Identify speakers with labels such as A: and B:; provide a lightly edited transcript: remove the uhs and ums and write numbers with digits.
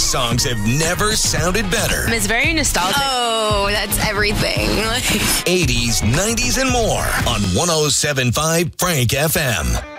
A: songs have never sounded better.
B: It's very nostalgic.
C: Oh, that's everything.
A: 80s, 90s, and more on 107.5 Frank FM.